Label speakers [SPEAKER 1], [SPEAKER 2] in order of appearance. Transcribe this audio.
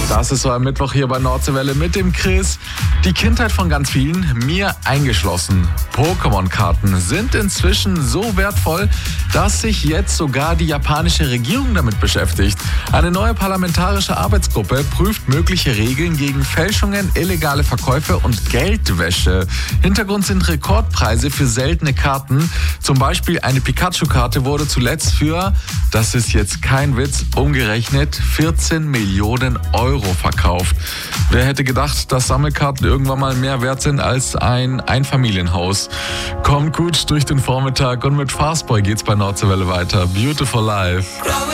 [SPEAKER 1] Das ist so ein Mittwoch hier bei Nordseewelle mit dem Chris. Die Kindheit von ganz vielen, mir eingeschlossen. Pokémon-Karten sind inzwischen so wertvoll, dass sich jetzt sogar die japanische Regierung damit beschäftigt. Eine neue parlamentarische Arbeitsgruppe prüft mögliche Regeln gegen Fälschungen, illegale Verkäufe und Geldwäsche. Hintergrund sind Rekordpreise für seltene Karten. Zum Beispiel eine Pikachu-Karte wurde zuletzt für, das ist jetzt kein Witz, umgerechnet 14 Millionen Euro verkauft. Wer hätte gedacht, dass Sammelkarten irgendwann mal mehr wert sind als ein Einfamilienhaus? Kommt gut durch den Vormittag und mit Fastboy geht's bei Nordseewelle weiter. Beautiful Life.